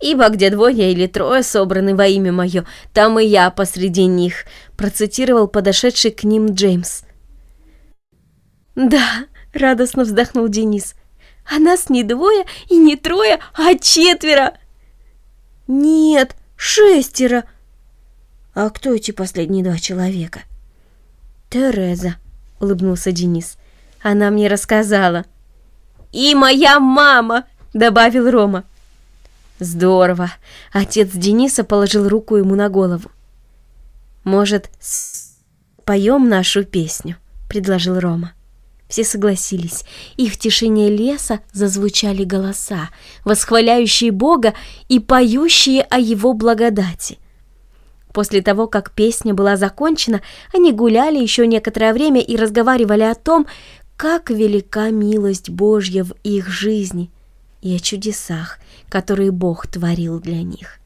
«Ибо где двое или трое собраны во имя мое, там и я посреди них», процитировал подошедший к ним Джеймс. «Да», — радостно вздохнул Денис, «а нас не двое и не трое, а 4. «Нет, 6. «А кто эти последние 2 человека?» «Тереза», — улыбнулся Денис. «Она мне рассказала». «И моя мама», — добавил Рома. «Здорово!» — отец Дениса положил руку ему на голову. «Может, поем нашу песню?» — предложил Рома. Все согласились, и в тишине леса зазвучали голоса, восхваляющие Бога и поющие о Его благодати. После того, как песня была закончена, они гуляли еще некоторое время и разговаривали о том, как велика милость Божья в их жизни и о чудесах, которые Бог творил для них.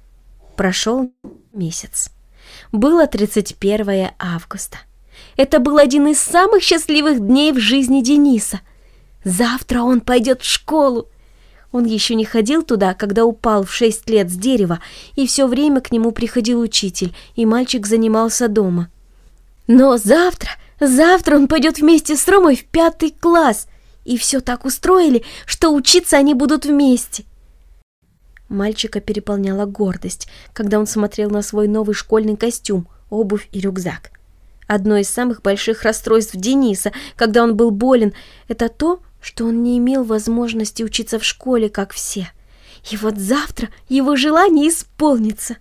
Прошел месяц. Было 31 августа. Это был один из самых счастливых дней в жизни Дениса. Завтра он пойдет в школу. Он еще не ходил туда, когда упал в 6 лет с дерева, и все время к нему приходил учитель, и мальчик занимался дома. Но завтра он пойдет вместе с Ромой в 5 класс, и все так устроили, что учиться они будут вместе. Мальчика переполняла гордость, когда он смотрел на свой новый школьный костюм, обувь и рюкзак. Одно из самых больших расстройств Дениса, когда он был болен, это то, что он не имел возможности учиться в школе, как все. И вот завтра его желание исполнится.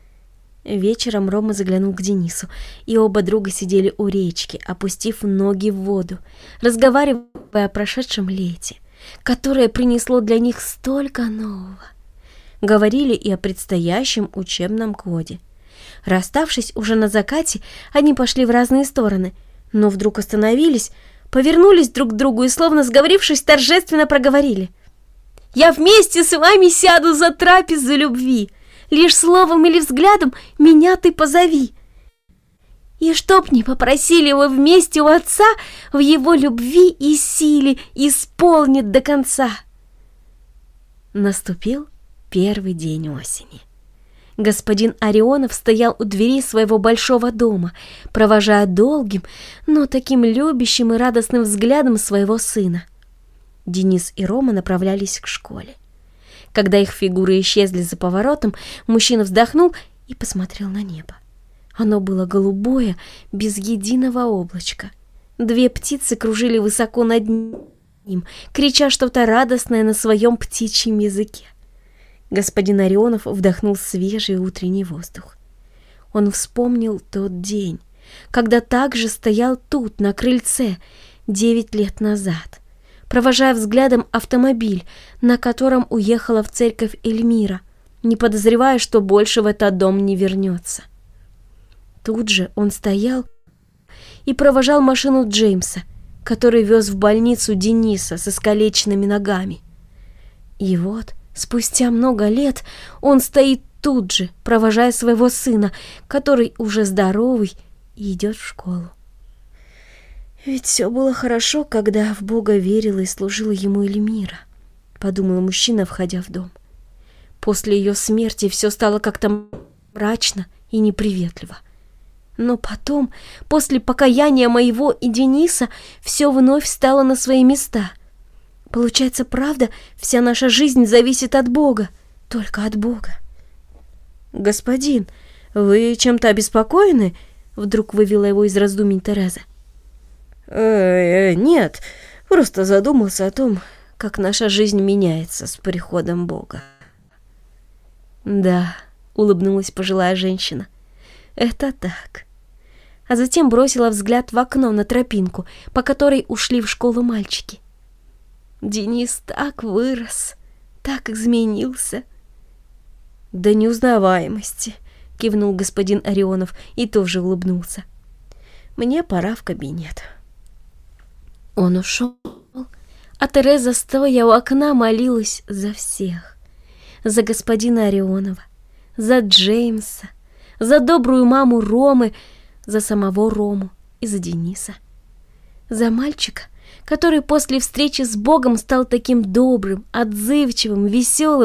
Вечером Рома заглянул к Денису, и оба друга сидели у речки, опустив ноги в воду, разговаривая о прошедшем лете, которое принесло для них столько нового. Говорили и о предстоящем учебном годе. Расставшись уже на закате, они пошли в разные стороны, но вдруг остановились, повернулись друг к другу и, словно сговорившись, торжественно проговорили: «Я вместе с вами сяду за трапезу любви. Лишь словом или взглядом меня ты позови. И чтоб не попросили вы вместе у Отца, в Его любви и силе исполнит до конца». Наступил первый день осени. Господин Орионов стоял у двери своего большого дома, провожая долгим, но таким любящим и радостным взглядом своего сына. Денис и Рома направлялись к школе. Когда их фигуры исчезли за поворотом, мужчина вздохнул и посмотрел на небо. Оно было голубое, без единого облачка. 2 птицы кружили высоко над ним, крича что-то радостное на своем птичьем языке. Господин Орионов вдохнул свежий утренний воздух. Он вспомнил тот день, когда также стоял тут, на крыльце, 9 лет назад, провожая взглядом автомобиль, на котором уехала в церковь Эльмира, не подозревая, что больше в этот дом не вернется. Тут же он стоял и провожал машину Джеймса, который вез в больницу Дениса с искалеченными ногами. И вот, спустя много лет, он стоит тут же, провожая своего сына, который уже здоровый и идет в школу. «Ведь все было хорошо, когда в Бога верила и служила ему Эльмира», — подумал мужчина, входя в дом. После ее смерти все стало как-то мрачно и неприветливо. Но потом, после покаяния моего и Дениса, все вновь стало на свои места. Получается, правда, вся наша жизнь зависит от Бога, только от Бога. «Господин, вы чем-то обеспокоены?» — вдруг вывела его из раздумий Тереза. «Нет, просто задумался о том, как наша жизнь меняется с приходом Бога». «Да», — улыбнулась пожилая женщина, — «это так». А затем бросила взгляд в окно на тропинку, по которой ушли в школу мальчики. Денис так вырос, так изменился. «До неузнаваемости», — кивнул господин Орионов и тоже улыбнулся. «Мне пора в кабинет». Он ушел, а Тереза, стоя у окна, молилась за всех. За господина Орионова, за Джеймса, за добрую маму Ромы, за самого Рому и за Дениса. За мальчика, который после встречи с Богом стал таким добрым, отзывчивым, веселым,